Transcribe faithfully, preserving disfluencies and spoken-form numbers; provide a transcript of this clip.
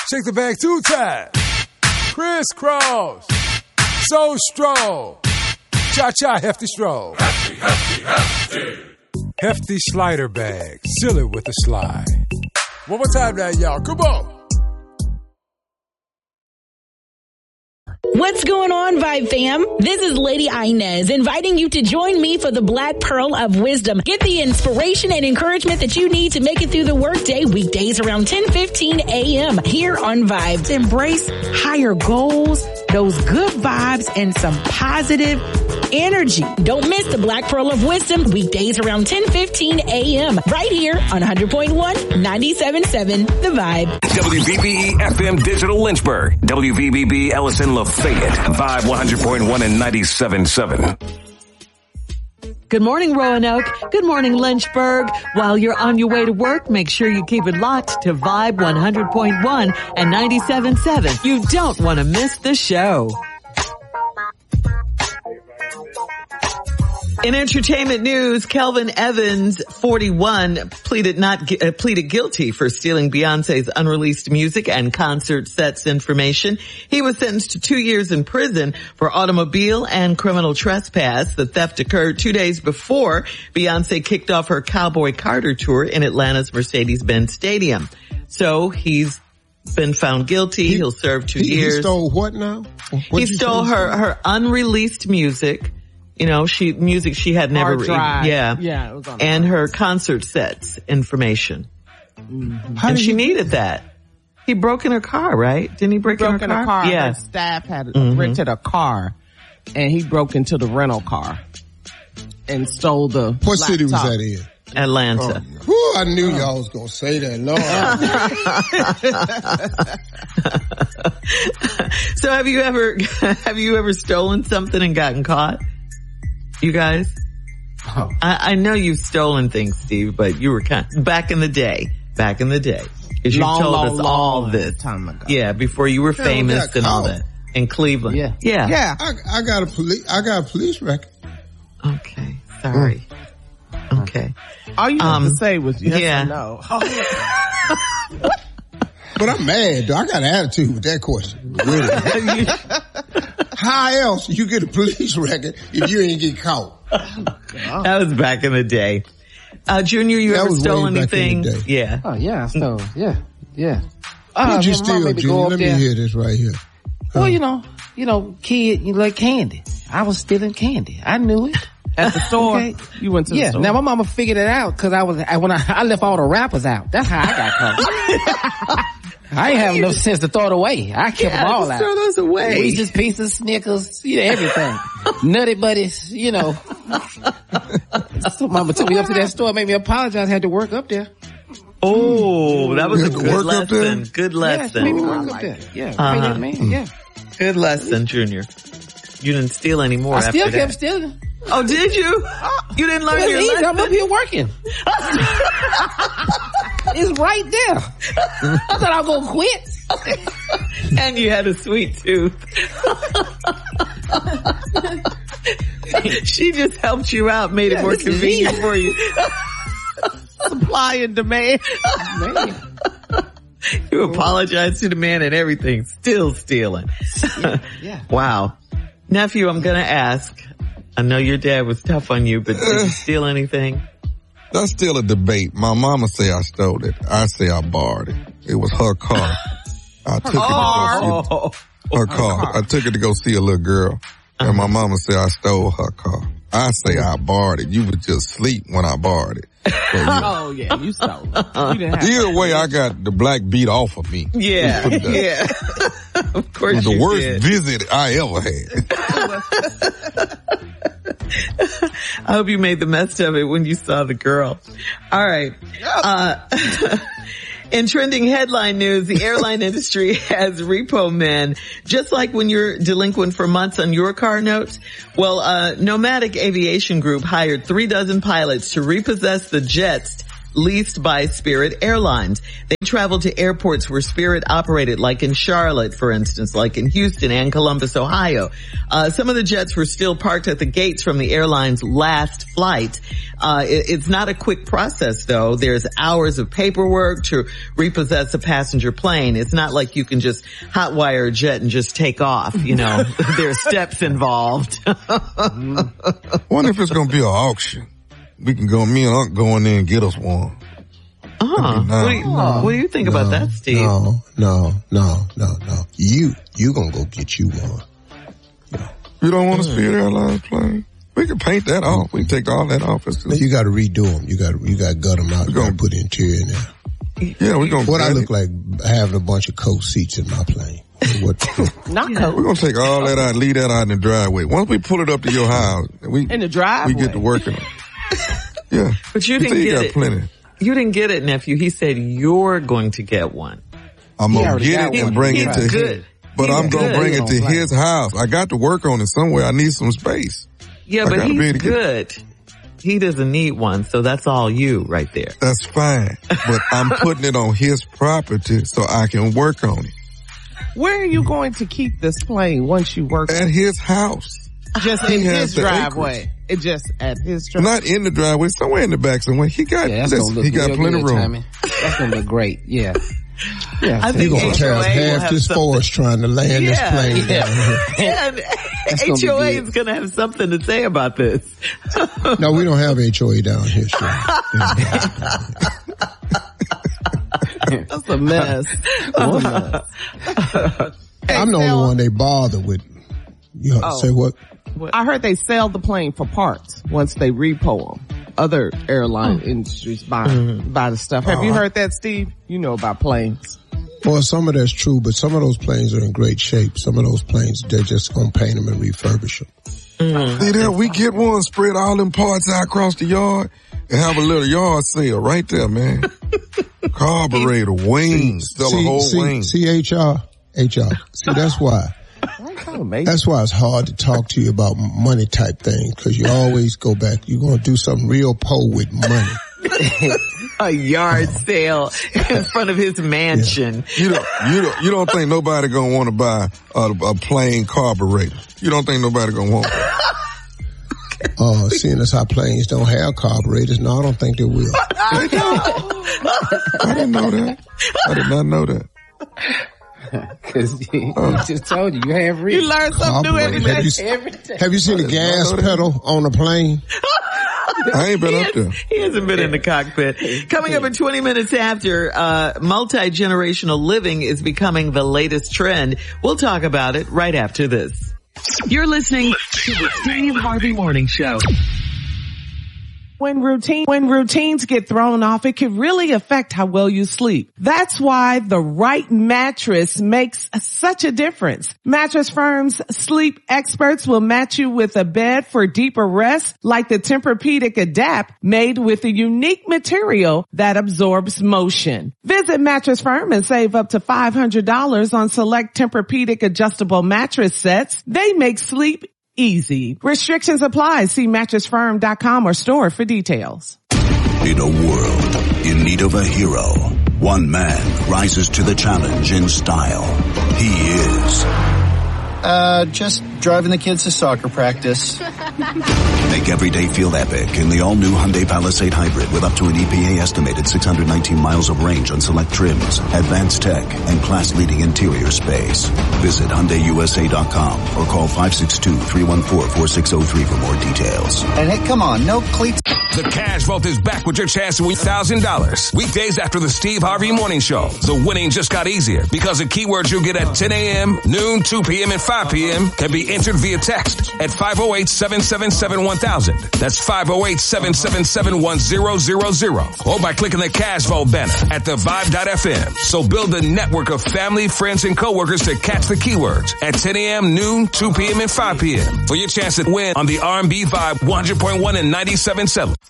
Shake the bag two times. Crisscross. So stroll. Cha-cha, hefty stroll. Hefty, hefty, hefty. Hefty slider bag. Seal it with a slide. One more time now, y'all. Come on. What's going on, Vibe fam? This is Lady Inez inviting you to join me for the Black Pearl of Wisdom. Get the inspiration and encouragement that you need to make it through the workday weekdays around ten fifteen a.m. here on Vibe. To embrace higher goals, those good vibes, and some positive energy. Don't miss the Black Pearl of Wisdom weekdays around ten fifteen a.m. right here on one hundred point one, ninety-seven point seven The Vibe. W V B E F M Digital Lynchburg. W V B B Ellison Lafayette. Vibe one hundred point one and ninety-seven point seven. Good morning, Roanoke. Good morning, Lynchburg. While you're on your way to work, make sure you keep it locked to Vibe one hundred point one and ninety-seven point seven. You don't want to miss the show. In entertainment news, Kelvin Evans, forty-one, pleaded not uh, pleaded guilty for stealing Beyonce's unreleased music and concert sets information. He was sentenced to two years in prison for automobile and criminal trespass. The theft occurred two days before Beyonce kicked off her Cowboy Carter tour in Atlanta's Mercedes-Benz Stadium. So he's been found guilty. He, He'll serve two he, years. He stole what now? What'd he stole her her unreleleased music. You know, she, music she had never, Hard drive. yeah. Yeah, it was on and her concert sets information. Mm-hmm. And she needed that. He broke in her car, right? Didn't he break broke in her in car? a car. Yeah. Her staff had Mhm. rented a car, and he broke into the rental car and stole the What city was laptop. that in? Atlanta. Oh, whew, I knew y'all was gonna say that. Lord. So have you ever, have you ever stolen something and gotten caught? You guys? Oh. I, I know you've stolen things, Steve, but you were kind of, back in the day, back in the day. Cause you Long, told long, us all long this. time ago. Yeah, before you were Hell, famous got and all caught. that. In Cleveland. Yeah. Yeah. Yeah. I, I got a police. I got a police record. Okay. Sorry. Okay. All you Um, have to say was yes yeah. or no. But I'm mad, though. I got an attitude with that question. Really. How else you get a police record if you ain't get caught? That was back in the day. Uh, Junior, you That ever was stole way back in anything? the day. Yeah. Oh yeah, so yeah, yeah. Uh, What'd you my mom steal, made me go Junior? up Let there. me hear this right here. Well, you know, you know, kid, you like candy. I was stealing candy. I knew it. At the store? Okay. You went to the Yeah. store? Now my mama figured it out because I was I, when I, I left all the wrappers out. That's how I got caught. I ain't have enough sense to throw it away. I kept Yeah, them all just out. throw those away. Reese's Pieces, Snickers, you know, everything. Nutty Buddies, you know. So mama took me up to that store, made me apologize, had to work up there. Oh, that was You a had to good work up there? lesson. Good Yeah, lesson. made me work up there. Yeah, Uh-huh. pay that man, yeah. Good lesson, Junior. You didn't steal any more I after still that. kept stealing. Oh, did you? You didn't learn It's your easy. lesson? I'm up here working. It's right there. I thought I was gonna quit. And you had a sweet tooth. She just helped you out, made Yeah, it more this is convenient easy. for you. Supply and demand. Man. You apologize to the man and everything, still stealing. Yeah. Wow. Nephew, I'm gonna ask. I know your dad was tough on you, but did you steal anything? That's still a debate. My mama say I stole it. I say I borrowed it. It was her car. I took it to go Oh. see her car. I took it to go see a little girl. And my mama said I stole her car. I say I borrowed it. You would just sleep when I borrowed it. So, yeah. Oh, yeah, you stole it. You didn't have Either way, I got the black beat off of me. Yeah, Let's put it yeah. Of It course was the you worst did. visit I ever had. I hope you made the best of it when you saw the girl. All right. Uh, in trending headline news, the airline industry has repo men, just like when you're delinquent for months on your car notes. Well, uh, Nomadic Aviation Group hired three dozen pilots to repossess the jets leased by Spirit Airlines. They travel to airports where Spirit operated, like in Charlotte, for instance, like in Houston and Columbus, Ohio. Uh, some of the jets were still parked at the gates from the airline's last flight. Uh, it, it's not a quick process, though. There's hours of paperwork to repossess a passenger plane. It's not like you can just hotwire a jet and just take off. You know, there's steps involved. Wonder if it's going to be an auction. We can go, me and Unc go in there and get us one. Uh-huh. What do you, no, what do you think no, about that, Steve? No, no, no, no, no. You, you gonna go get you one. No. You don't want a Spirit Airlines plane? We can paint that off. We can take all that off. No, you got to redo them. You got you got to gut them out. You got to put interior in there. Yeah, we're gonna. What I look like having a bunch of coach seats in my plane. What? Not coach. We're gonna take all that out, leave that out in the driveway. Once we pull it up to your house, we in the driveway, we get to working. Yeah, but you didn't you get got it. Plenty. You didn't get it, nephew. He said you're going to get one. I'm gonna get it and bring it to him. But I'm gonna bring it to his house. I got to work on it somewhere. I need some space. Yeah, but he's good. He doesn't need one, so that's all you right there. That's fine. But I'm putting it on his property so I can work on it. Where are you going to keep this plane once you work at his house? Just in his driveway. It just at his driveway. Not in the driveway, somewhere in the back somewhere. He got yeah, that's listen, look he got plenty of room. Timing. That's gonna look great. Yeah. Yeah, I think gonna tear half this forest trying to land yeah, this plane yeah. down here. Yeah, and H O A is going to have something to say about this. No, we don't have H O A down here. Sure. That's a mess. That's a mess. I'm the only one they bother with. You know, oh. say what? I heard they sell the plane for parts once they repo them. Other airline oh. industries buy, mm-hmm. buy the stuff. Have uh, you heard that, Steve? You know about planes. Well, some of that's true, but some of those planes are in great shape. Some of those planes, they're just going to paint them and refurbish them. Mm-hmm. See there, we get one, spread all them parts out across the yard, and have a little yard sale right there, man. Carburetor, wings, sell see, a whole see, wing. See, H R? H R. See, that's why. That's why it's hard to talk to you about money type things, because you always go back. You're going to do something real po with money. A yard sale in front of his mansion. Yeah. You don't, you don't, you don't think nobody gonna want to buy a, a plain carburetor? You don't think nobody gonna want that? Oh, uh, seeing as how planes don't have carburetors, no, I don't think they will. They don't. I didn't know that. I did not know that. Cause he, uh, he just told you, you have real. You learn something new every day. Have you, every day. Have you seen the gas pedal on a plane? I ain't been he up has, there. He hasn't been in the cockpit. Coming up in twenty minutes after, uh, multi-generational living is becoming the latest trend. We'll talk about it right after this. You're listening to the Steve Harvey Morning Show. When routine, when routines get thrown off, it can really affect how well you sleep. That's why the right mattress makes such a difference. Mattress Firm's sleep experts will match you with a bed for deeper rest, like the Tempur-Pedic Adapt, made with a unique material that absorbs motion. Visit Mattress Firm and save up to five hundred dollars on select Tempur-Pedic adjustable mattress sets. They make sleep easy. Restrictions apply. See mattress firm dot com or store for details. In a world in need of a hero, one man rises to the challenge in style. He is... Uh, just driving the kids to soccer practice. Make every day feel epic in the all-new Hyundai Palisade Hybrid with up to an E P A estimated six hundred nineteen miles of range on select trims, advanced tech, and class-leading interior space. Visit Hyundai U S A dot com or call five six two, three one four, four six zero three for more details. And hey, come on, no cleats. The Cash Vault is back with your chance to win one thousand dollars. Weekdays after the Steve Harvey Morning Show. The winning just got easier because the keywords you'll get at ten a.m., noon, two p.m., and five p.m. can be entered via text at five oh eight, seven seven seven, one thousand. That's five oh eight, seven seven seven, one zero zero zero. Or by clicking the Cash Vault banner at the vibe dot f m. So build a network of family, friends, and coworkers to catch the keywords at ten a.m., noon, two p.m., and five p.m. for your chance to win on the R and B Vibe one hundred point one and ninety-seven point seven.